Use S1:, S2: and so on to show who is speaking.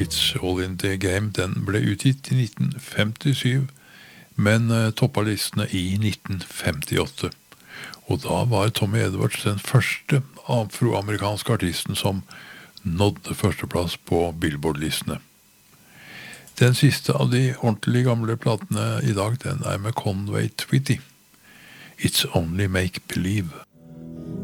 S1: It's All in the Game, den ble utgitt i 1957, men toppet listene i 1958. Og da var Tommy Edwards den første afroamerikanske artisten som nådde førsteplass på Billboard-listene. Den siste av de ordentlig gamle platene i dag, den med Conway Twitty. It's Only Make Believe.